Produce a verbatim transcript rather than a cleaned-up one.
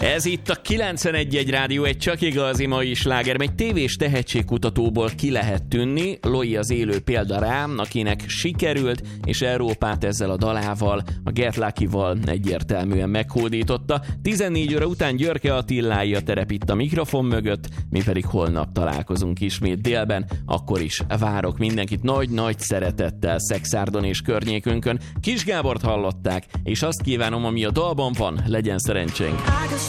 Ez itt a kilencvenegy egy Rádió, egy csak igazi mai sláger, egy tévés tehetségkutatóból ki lehet tűnni. Loi az élő példa rám, akinek sikerült, és Európát ezzel a dalával, a Get Lucky-val egyértelműen meghódította. tizennégy óra után Györke Attilái a terep itt a mikrofon mögött, mi pedig holnap találkozunk ismét délben, akkor is várok mindenkit nagy-nagy szeretettel Szexárdon és környékünkön. Kis Gábort hallották, és azt kívánom, ami a dalban van, legyen szerencsénk.